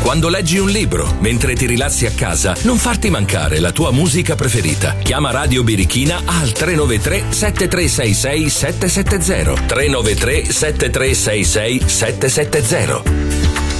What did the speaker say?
Quando leggi un libro, mentre ti rilassi a casa, non farti mancare la tua musica preferita. Chiama Radio Birichina al 393 7366 770. 393 7366 770.